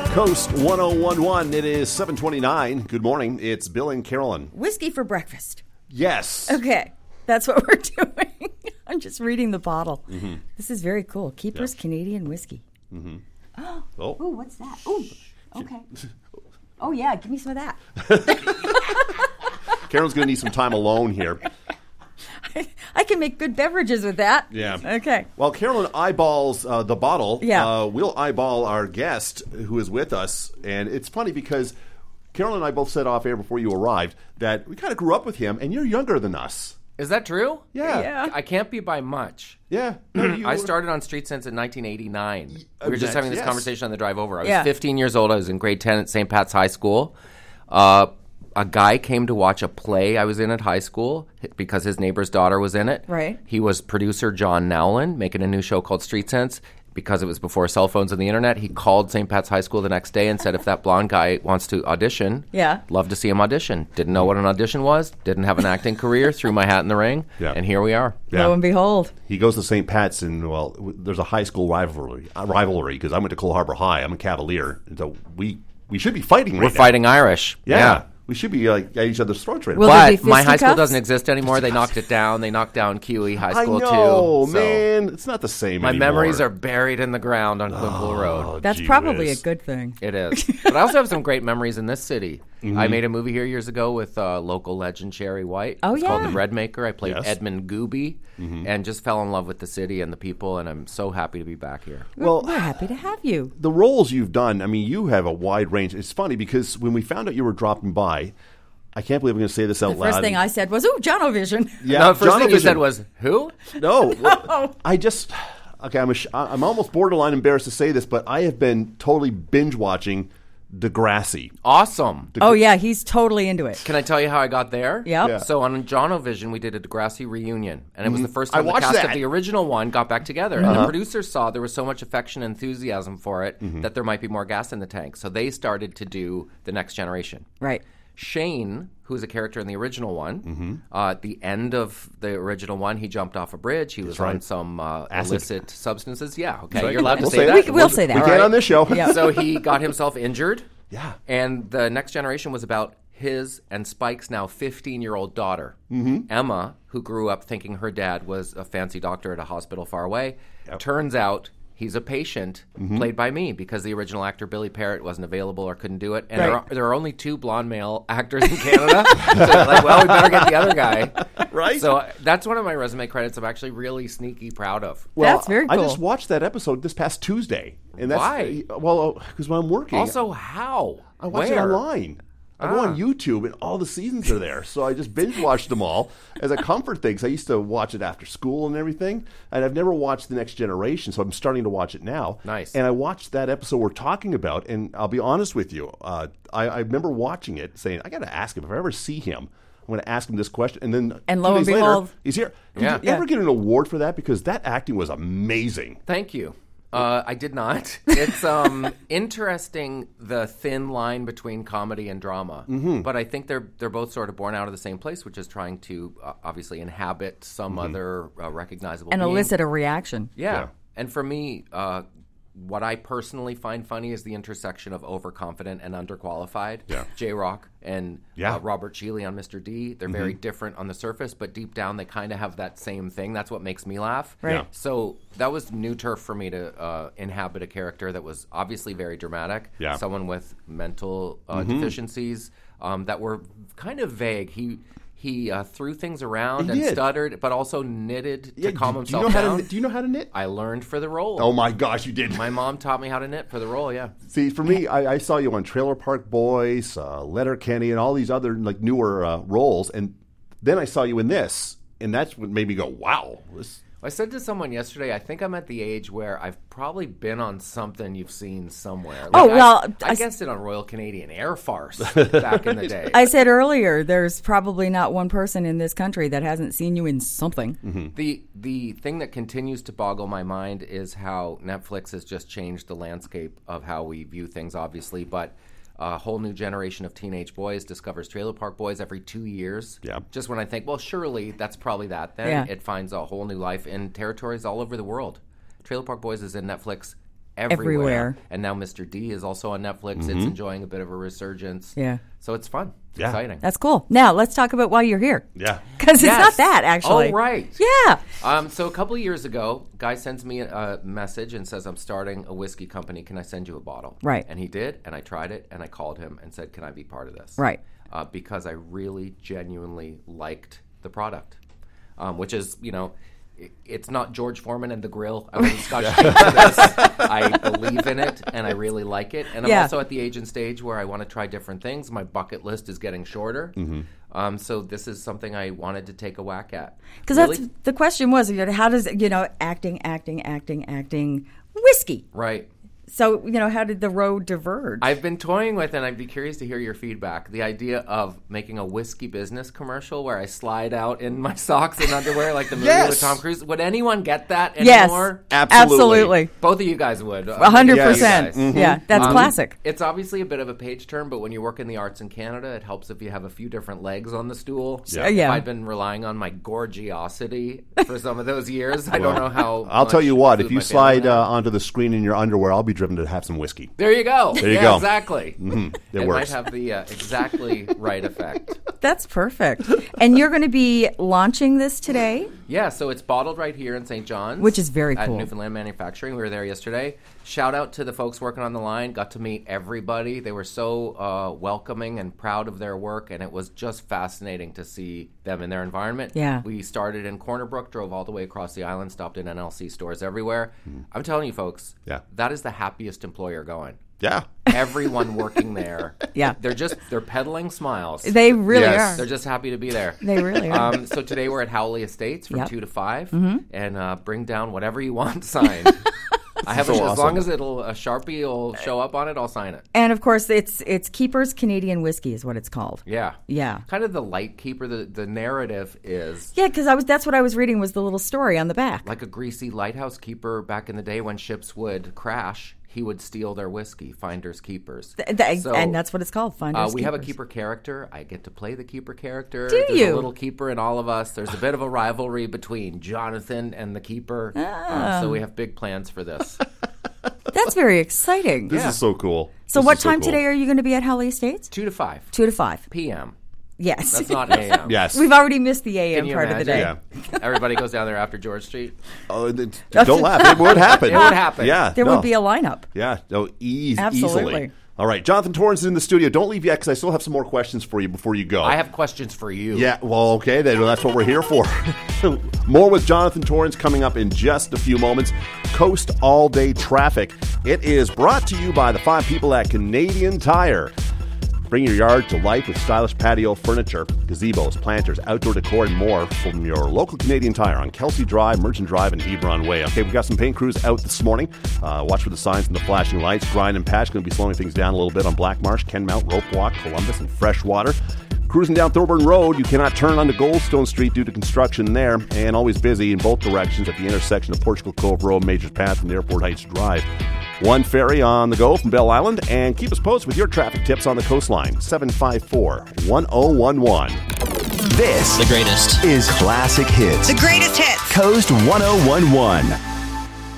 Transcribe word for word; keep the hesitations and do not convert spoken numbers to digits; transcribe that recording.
Coast one oh one one. It is seven twenty-nine. Good morning. It's Bill and Carolyn. Whiskey for breakfast. Yes. Okay. That's what we're doing. I'm just reading the bottle. Mm-hmm. This is very cool. Keeper's Yeah. Canadian whiskey. Mm-hmm. Oh. Oh. Ooh, what's that? Oh, okay. Oh, yeah. Give me some of that. Carolyn's going to need some time alone here. I, I can make good beverages with that. Yeah. Okay. While Carolyn eyeballs uh, the bottle, Yeah. uh, we'll eyeball our guest who is with us. And it's funny because Carolyn and I both said off air before you arrived that we kind of grew up with him, and you're younger than us. Is that true? Yeah. Yeah. I can't be by much. Yeah. No, you I were- started on Street Sense in nineteen eighty-nine. We were just Exact- having this yes. conversation on the drive over. I was Yeah. fifteen years old. I was in grade ten at Saint Pat's High School. Uh, a guy came to watch a play I was in at high school because his neighbor's daughter was in it. Right. He was producer John Nowlin, making a new show called Street Sense. Because it was before cell phones and the internet, he called Saint Pat's High School the next day and said, if that blonde guy wants to audition, Yeah. love to see him audition. Didn't know what an audition was, didn't have an acting career, threw my hat in the ring, Yeah. and here we are. Yeah. Lo and behold. He goes to Saint Pat's, and, well, w- there's a high school rivalry uh, rivalry because I went to Cole Harbor High. I'm a Cavalier. And so we, we should be fighting right We're now. fighting Irish. Yeah. yeah. We should be like at each other's throats right now. Will there be But my high school fisticuffs? doesn't exist anymore. They knocked it down. They knocked down Q E High School I know, too. so man. It's not the same my anymore. memories are buried in the ground on Quimple Road. Oh, That's gee probably whiz. a good thing. It is. But I also have some great memories in this city. Mm-hmm. I made a movie here years ago with uh, local legend Sherry White. Oh, it's called yeah. The Bread Maker. I played Yes. Edmund Gooby Mm-hmm. and just fell in love with the city and the people, and I'm so happy to be back here. Well, We're happy to have you. the roles you've done, I mean, you have a wide range. It's funny because when we found out you were dropping by, I can't believe I'm going to say this out The loud. first thing I said was, ooh, Jonovision. yeah, no, the first thing you Jonovision. said was, who? No, well, I just okay. I'm a, I'm almost borderline embarrassed to say this, but I have been totally binge watching Degrassi. Awesome. Oh, yeah, he's totally into it. Can I tell you how I got there? Yep. Yeah. So on Jonovision, we did a Degrassi reunion, and it was the first I time the watched cast that. of the original one got back together. And the producers saw there was so much affection and enthusiasm for it that there might be more gas in the tank. So they started to do The Next Generation. Right. Shane, who was a character in the original one, uh, at the end of the original one, he jumped off a bridge. He was on right. some uh, Acid. illicit substances. Yeah, okay, Right. you're allowed to We'll say, say that. that. We- we'll say that. We All can right. on this show. Yeah. So he got himself injured. Yeah. And The Next Generation was about his and Spike's now fifteen-year-old daughter, Emma, who grew up thinking her dad was a fancy doctor at a hospital far away. Turns out he's a patient, played by me, because the original actor Billy Parrott wasn't available or couldn't do it. And there, Right. are, there are only two blonde male actors in Canada. So like, well, we better get the other guy. Right? So uh, that's one of my resume credits I'm actually really sneaky proud of. Well, That's very I cool. just watched that episode this past Tuesday. And that's, Why? Well, because when I'm working. Also, how? I watch Where? it online. I go on YouTube, and all the seasons are there. So I just binge watched them all as a comfort thing. 'Cause I used to watch it after school and everything, and I've never watched The Next Generation, so I'm starting to watch it now. Nice. And I watched that episode we're talking about, and I'll be honest with you. Uh, I, I remember watching it, saying, I got to ask him. If I ever see him, I'm going to ask him this question. And then And two lo and days later, behold- he's here. Did Yeah. you ever get an award for that? Because that acting was amazing. Thank you. Uh, I did not. It's um, interesting, the thin line between comedy and drama. Mm-hmm. But I think they're they're both sort of born out of the same place, which is trying to uh, obviously inhabit some other uh, recognizable And being. elicit a reaction. Yeah. Yeah. And for me, uh, what I personally find funny is the intersection of overconfident and underqualified. Yeah. J-Rock and Yeah. uh, Robert Sheely on Mister D. They're very different on the surface, but deep down they kind of have that same thing. That's what makes me laugh. Right. Yeah. So that was new turf for me to uh, inhabit a character that was obviously very dramatic. Yeah. Someone with mental uh, deficiencies um, that were kind of vague. He he uh, threw things around He and did. stuttered, but also knitted Yeah, to calm do, do you himself know how down. to, do you know how to knit? I learned for the role. Oh, my gosh, you did. My mom taught me how to knit for the role, yeah. See, for me, I, I saw you on Trailer Park Boys, uh, Letterkenny, and all these other like newer uh, roles, and then I saw you in this, and that's what made me go, "Wow!" This, I said to someone yesterday, I think I'm at the age where I've probably been on something you've seen somewhere. Like Oh, well, I, I I- guessed it on Royal Canadian Air Farce back in the day. I said earlier, there's probably not one person in this country that hasn't seen you in something. The the thing that continues to boggle my mind is how Netflix has just changed the landscape of how we view things, obviously, but a whole new generation of teenage boys discovers Trailer Park Boys every two years. Yeah. Just when I think, well, surely that's probably that. Then Yeah. it finds a whole new life in territories all over the world. Trailer Park Boys is in Netflix everywhere. Everywhere. And now Mister D is also on Netflix. Mm-hmm. It's enjoying a bit of a resurgence. Yeah. So it's fun. It's Yeah. exciting. That's cool. Now, let's talk about why you're here. Yeah. Because it's Yes. not that, actually. Oh, right. Yeah. Um, so a couple of years ago, guy sends me a, a message and says, I'm starting a whiskey company. Can I send you a bottle? Right. And he did, and I tried it, and I called him and said, can I be part of this? Right. Uh, because I really genuinely liked the product, um, which is, you know, it, it's not George Foreman and the Grill. I wasn't Scotch for this. I believe in it, and I really like it. And I'm Yeah. also at the age and stage where I want to try different things. My bucket list is getting shorter. Mm-hmm. Um, so this is something I wanted to take a whack at. Because Really? that's the question was, you know, how does, you know, acting, acting, acting, acting, whiskey. Right. So, you know, how did the road diverge? I've been toying with, and I'd be curious to hear your feedback, the idea of making a whiskey business commercial where I slide out in my socks and underwear like the movie Yes. with Tom Cruise. Would anyone get that yes. anymore? Absolutely. Absolutely. Both of you guys would. A hundred Yes. percent. You guys. Yeah, that's Um, classic. It's obviously a bit of a page turn, but when you work in the arts in Canada, it helps if you have a few different legs on the stool. Yeah. Yeah. If I'd been relying on my gorgeosity for some of those years, I don't know how. I'll tell much you what, food if you my family slide had. uh, onto the screen in your underwear, I'll be driven to have some whiskey. There you go. There you yeah, go. Exactly. Mm-hmm. It, It works. might have the uh, exactly right effect. That's perfect. And you're going to be launching this today? Yeah, so it's bottled right here in Saint John's. Which is very At cool. Newfoundland Manufacturing. We were there yesterday. Shout out to the folks working on the line. Got to meet everybody. They were so uh, welcoming and proud of their work, and it was just fascinating to see them in their environment. Yeah. We started in Corner Brook, drove all the way across the island, stopped in N L C stores everywhere. I'm telling you, folks, Yeah. that is the happiest employer going. Yeah. Everyone working there. Yeah. They're just, they're peddling smiles. They really Yes. They're are. just happy to be there. They really are. Um, so today we're at Howley Estates from Yep. two to five, Mm-hmm. and uh, bring down whatever you want signed. I have So a, as awesome. long as it'll a Sharpie will show up on it, I'll sign it. And of course, it's it's Keeper's Canadian Whiskey is what it's called. Yeah, Yeah. Kind of the light keeper. The the narrative is Yeah, because I was that's what I was reading was the little story on the back. like a greasy lighthouse keeper back in the day when ships would crash. He would steal their whiskey, finders keepers. Th- th- So, and that's what it's called, Finders Uh, we have a Keepers. keeper character. I get to play the keeper character. Do There's you? a little keeper in all of us. There's a bit of a rivalry between Jonathan and the keeper. Ah. Uh, so we have big plans for this. That's very exciting. This is so cool. So This what is time cool. today are you going to be at Howley Estates? Two to five Two to five. p.m. Yes. That's not a m. Yes. We've already missed the A M Can you part of the day. imagine? Yeah. Everybody goes down there after George Street. Oh, it- don't laugh. It would happen. It would happen. Yeah. There no. would be a lineup. Yeah. No, eas- Absolutely. easily. All right. Jonathan Torrance is in the studio. Don't leave yet because I still have some more questions for you before you go. I have questions for you. Yeah, well, okay, then that's what we're here for. More with Jonathan Torrance coming up in just a few moments. Coast All Day Traffic. It is brought to you by the fine people at Canadian Tire. Bring your yard to life with stylish patio furniture, gazebos, planters, outdoor decor, and more from your local Canadian Tire on Kelsey Drive, Merchant Drive, and Hebron Way. Okay, we've got some paint crews out this morning. Uh, watch for the signs and the flashing lights. Grind and Patch going to be slowing things down a little bit on Black Marsh, Kenmount, Rope Walk, Columbus, and Freshwater. Cruising down Thorburn Road, you cannot turn onto Goldstone Street due to construction there, and always busy in both directions at the intersection of Portugal Cove Road, Majors Path, and Airport Heights Drive. One ferry on the go from Bell Island, and keep us posted with your traffic tips on the coastline. seven five four, one oh one one. This The greatest. is Classic Hits. The greatest hits. Coast one oh one one.